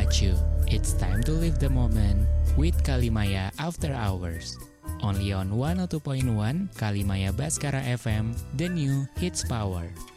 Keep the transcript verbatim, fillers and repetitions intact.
at you. It's time to live the moment with Kalimaya After Hours. Only on one oh two point one Kalimaya Baskara F M, the new hits power.